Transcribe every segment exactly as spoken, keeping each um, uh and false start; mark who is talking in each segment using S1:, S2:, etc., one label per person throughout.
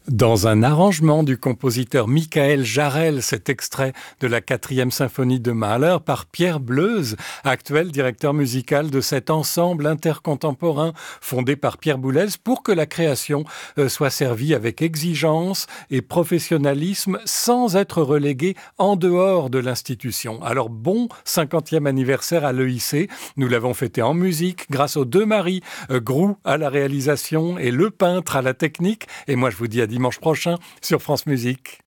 S1: Dans un arrangement du compositeur Michael Jarel, cet extrait de la quatrième symphonie de Mahler par Pierre Bleuze, actuel directeur musical de cet ensemble intercontemporain fondé par Pierre Boulez pour que la création soit servie avec exigence et professionnalisme sans être reléguée en dehors de l'institution. Alors bon cinquantième anniversaire à l'E I C, nous l'avons fêté en musique grâce aux deux maris, Grou à la réalisation et Le Peintre à la technique. Et moi je vous dis à dimanche prochain sur France Musique.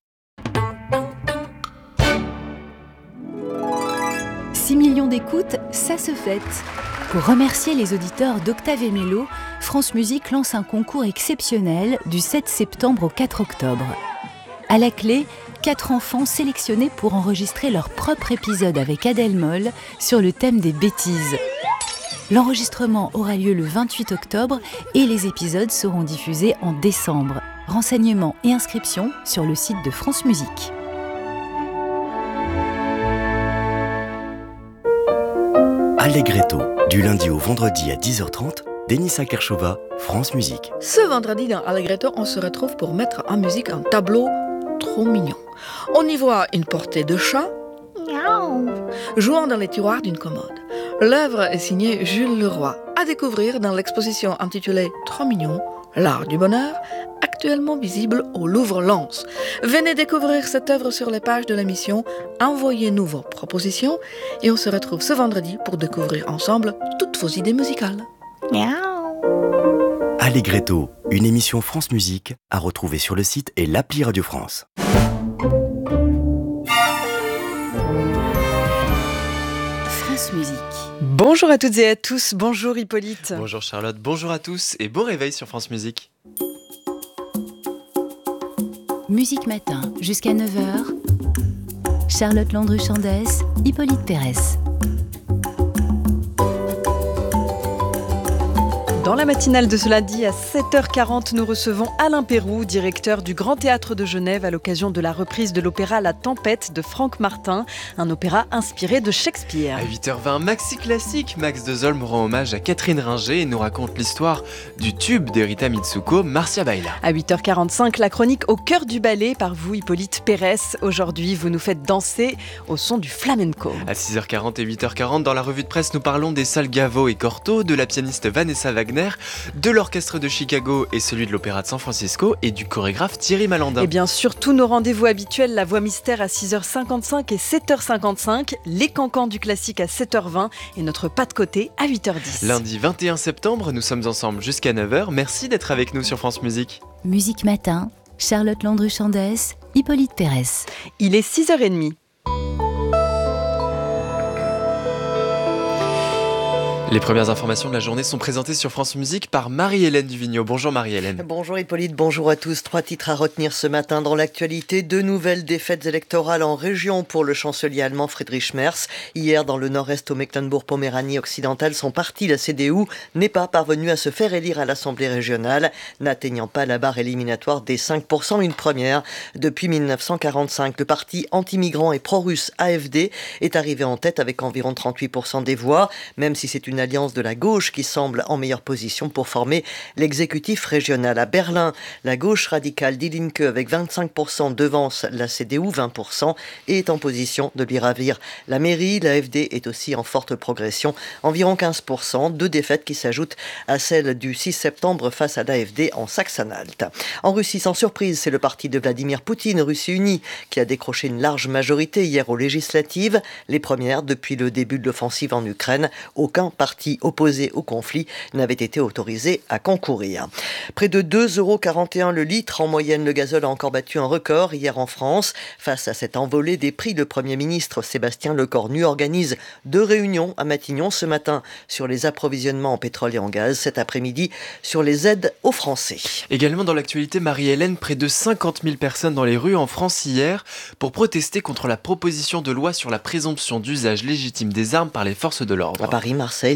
S2: six millions d'écoutes, ça se fête. Pour remercier les auditeurs d'Octave et Mélo, France Musique lance un concours exceptionnel du sept septembre au quatre octobre. À la clé, quatre enfants sélectionnés pour enregistrer leur propre épisode avec Adèle Moll sur le thème des bêtises. L'enregistrement aura lieu le vingt-huit octobre et les épisodes seront diffusés en décembre. Renseignements et inscriptions sur le site de France Musique.
S3: Allegretto, du lundi au vendredi à dix heures trente, Denisa Kershova, France Musique.
S4: Ce vendredi dans Allegretto, on se retrouve pour mettre en musique un tableau trop mignon. On y voit une portée de chat jouant dans les tiroirs d'une commode. L'œuvre est signée Jules Leroy, à découvrir dans l'exposition intitulée « Trop mignon, l'art du bonheur », actuellement visible au Louvre-Lens. Venez découvrir cette œuvre sur les pages de l'émission, envoyez-nous vos propositions et on se retrouve ce vendredi pour découvrir ensemble toutes vos idées musicales.
S3: Allegretto, une émission France Musique à retrouver sur le site et l'appli Radio France.
S2: France Musique.
S5: Bonjour à toutes et à tous, bonjour Hippolyte.
S6: Bonjour Charlotte, bonjour à tous et bon réveil sur France Musique.
S2: Musique Matin, jusqu'à neuf heures. Charlotte Landru-Chandès, Hippolyte Pérès.
S5: Dans la matinale de ce lundi à sept heures quarante, nous recevons Alain Péroux, directeur du Grand Théâtre de Genève à l'occasion de la reprise de l'opéra La Tempête de Franck Martin, un opéra inspiré de Shakespeare.
S6: À huit heures vingt, Maxi Classique, Max Dezolm rend hommage à Catherine Ringer et nous raconte l'histoire du tube d'Erita Mitsuko, Marcia Baila.
S5: À huit heures quarante-cinq, la chronique Au cœur du ballet par vous Hippolyte Pérès. Aujourd'hui, vous nous faites danser au son du flamenco.
S6: À six heures quarante et huit heures quarante, dans la revue de presse, nous parlons des Salgavo et Cortot, de la pianiste Vanessa Wagner, de l'orchestre de Chicago et celui de l'Opéra de San Francisco et du chorégraphe Thierry Malandin.
S5: Et bien sûr, tous nos rendez-vous habituels, la voix mystère à six heures cinquante-cinq et sept heures cinquante-cinq, les cancans du classique à sept heures vingt et notre pas de côté à huit heures dix.
S6: Lundi vingt et un septembre, nous sommes ensemble jusqu'à neuf heures. Merci d'être avec nous sur France Musique.
S2: Musique Matin, Charlotte Landru-Chandès, Hippolyte Pérès.
S5: Il est six heures trente.
S6: Les premières informations de la journée sont présentées sur France Musique par Marie-Hélène Duvigneau. Bonjour Marie-Hélène.
S7: Bonjour Hippolyte, bonjour à tous. Trois titres à retenir ce matin dans l'actualité. Deux nouvelles défaites électorales en région pour le chancelier allemand Friedrich Merz. Hier, dans le nord-est au Mecklembourg-Poméranie occidentale, son parti, la C D U, n'est pas parvenu à se faire élire à l'Assemblée régionale, n'atteignant pas la barre éliminatoire des cinq pour cent, une première. Depuis dix-neuf cent quarante-cinq, le parti anti-migrant et pro-russe A F D est arrivé en tête avec environ trente-huit pour cent des voix, même si c'est une alliance de la gauche qui semble en meilleure position pour former l'exécutif régional. À Berlin, la gauche radicale Die Linke avec vingt-cinq pour cent devance la C D U, vingt pour cent, et est en position de lui ravir la mairie. L'A F D est aussi en forte progression, environ quinze pour cent, deux défaites qui s'ajoutent à celle du six septembre face à l'A F D en Saxe-Anhalt. En Russie, sans surprise, c'est le parti de Vladimir Poutine, Russie Unie, qui a décroché une large majorité hier aux législatives, les premières depuis le début de l'offensive en Ukraine. Aucun parti opposé au conflit n'avait été autorisé à concourir. Près de deux euros quarante et un le litre en moyenne, le gazole a encore battu un record hier en France. Face à cette envolée des prix, le Premier ministre Sébastien Lecornu organise deux réunions à Matignon ce matin sur les approvisionnements en pétrole et en gaz, cet après-midi sur les aides aux Français.
S6: Également dans l'actualité, Marie-Hélène, près de cinquante mille personnes dans les rues en France hier pour protester contre la proposition de loi sur la présomption d'usage légitime des armes par les forces de l'ordre.
S7: À Paris, Marseille,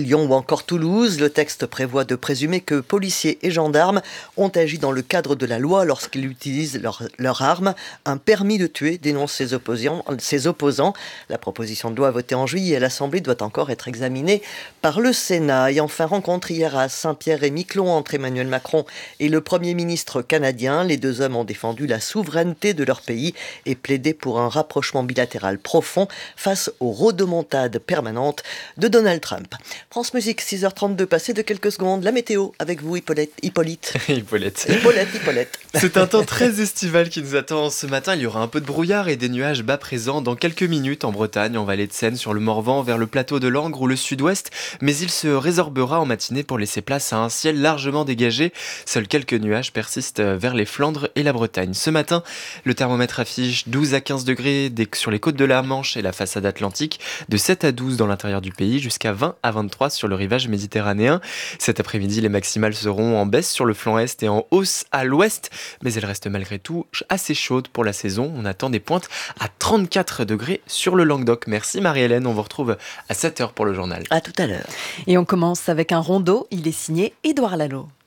S7: Lyon ou encore Toulouse. Le texte prévoit de présumer que policiers et gendarmes ont agi dans le cadre de la loi lorsqu'ils utilisent leur, leur arme. Un permis de tuer dénonce ses opposants, ses opposants. La proposition de loi votée en juillet à l'Assemblée doit encore être examinée par le Sénat. Et enfin, rencontre hier à Saint-Pierre et Miquelon entre Emmanuel Macron et le Premier ministre canadien. Les deux hommes ont défendu la souveraineté de leur pays et plaidé pour un rapprochement bilatéral profond face aux rodomontades permanentes de Donald Trump. France Musique, six heures trente-deux, passé de quelques secondes. La météo avec vous, Hippolyte. Hippolyte.
S6: Hippolyte.
S7: Hippolyte, Hippolyte.
S6: C'est un temps très estival qui nous attend ce matin. Il y aura un peu de brouillard et des nuages bas présents dans quelques minutes en Bretagne, en vallée de Seine, sur le Morvan, vers le plateau de Langres ou le sud-ouest. Mais il se résorbera en matinée pour laisser place à un ciel largement dégagé. Seuls quelques nuages persistent vers les Flandres et la Bretagne. Ce matin, le thermomètre affiche douze à quinze degrés sur les côtes de la Manche et la façade atlantique, de sept à douze dans l'intérieur du pays, jusqu'à vingt à vingt-trois sur le rivage méditerranéen. Cet après-midi, les maximales seront en baisse sur le flanc est et en hausse à l'ouest, mais elles restent malgré tout assez chaudes pour la saison. On attend des pointes à trente-quatre degrés sur le Languedoc. Merci Marie-Hélène, on vous retrouve à sept heures pour le journal.
S7: À tout à l'heure.
S5: Et on commence avec un rondeau, il est signé Édouard Lalo.